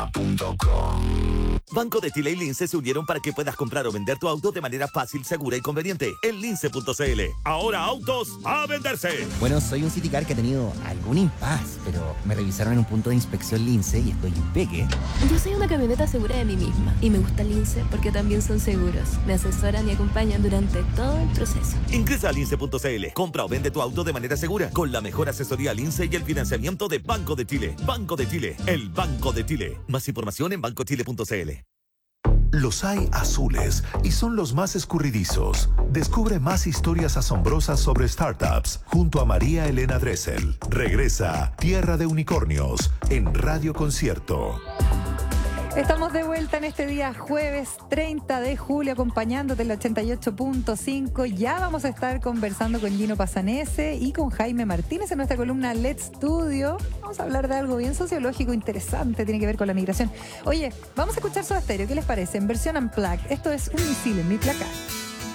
lince.com. Banco de Chile y Lince se unieron para que puedas comprar o vender tu auto de manera fácil, segura y conveniente en lince.cl. Ahora autos a venderse. Bueno, soy un Citicar que ha tenido algún impasse, pero me revisaron en un punto de inspección Lince y estoy impeque. Yo soy una camioneta segura de mí misma y me gusta Lince porque también son seguros. Me asesoran y acompañan durante todo el proceso. Ingresa a lince.cl. Compra o vende tu auto de manera segura con la mejor asesoría Lince y el financiamiento de Banco de Chile. Banco de Chile, el Banco de Chile. Más información en bancochile.cl. Los hay azules y son los más escurridizos. Descubre más historias asombrosas sobre startups junto a María Elena Dressel. Regresa Tierra de Unicornios en Radio Concierto. Estamos de vuelta en este día jueves 30 de julio acompañándote en el 88.5. Ya vamos a estar conversando con Gino Pasanese y con Jaime Martínez en nuestra columna Let's Studio. Vamos a hablar de algo bien sociológico, interesante, tiene que ver con la migración. Oye, vamos a escuchar Soda Stereo, ¿qué les parece? En versión unplugged. Esto es Un misil en mi placar.